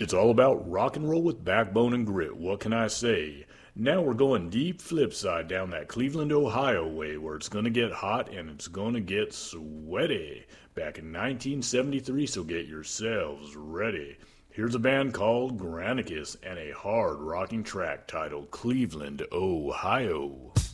It's all about rock and roll with backbone and grit. What can I say? Now we're going deep flip side down that Cleveland, Ohio way where it's going to get hot and it's going to get sweaty. Back in 1973, so get yourselves ready. Here's a band called Granicus and a hard rocking track titled Cleveland, Ohio.